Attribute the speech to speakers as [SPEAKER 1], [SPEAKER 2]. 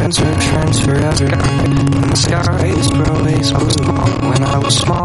[SPEAKER 1] transfer forever. And the skies were always blue when I was small.